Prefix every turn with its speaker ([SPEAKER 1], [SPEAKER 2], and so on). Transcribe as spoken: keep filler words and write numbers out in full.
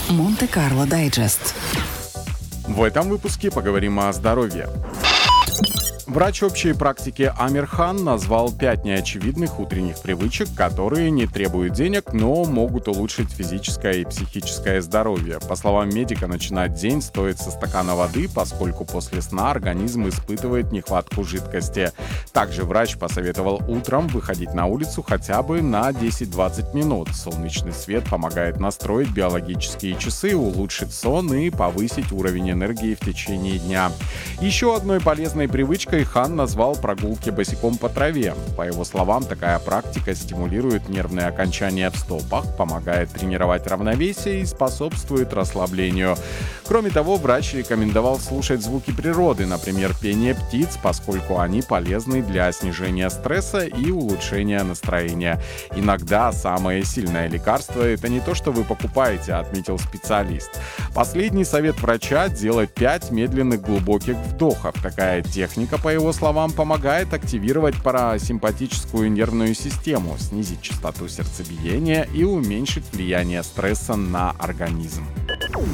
[SPEAKER 1] Монте-Карло Дайджест.
[SPEAKER 2] В этом выпуске поговорим о здоровье. Врач общей практики Амир Хан назвал пять неочевидных утренних привычек, которые не требуют денег, но могут улучшить физическое и психическое здоровье. По словам медика, начинать день стоит со стакана воды, поскольку после сна организм испытывает нехватку жидкости. Также врач посоветовал утром выходить на улицу хотя бы на десять-двадцать минут. Солнечный свет помогает настроить биологические часы, улучшить сон и повысить уровень энергии в течение дня. Еще одной полезной привычкой Хан назвал прогулки босиком по траве. По его словам, такая практика стимулирует нервные окончания в стопах, помогает тренировать равновесие и способствует расслаблению. Кроме того, врач рекомендовал слушать звуки природы, например, пение птиц, поскольку они полезны для снижения стресса и улучшения настроения. Иногда самое сильное лекарство — это не то, что вы покупаете, отметил специалист. Последний совет врача — делать пять медленных глубоких вдохов. Такая техника, по его словам, помогает активировать парасимпатическую нервную систему, снизить частоту сердцебиения и уменьшить влияние стресса на организм.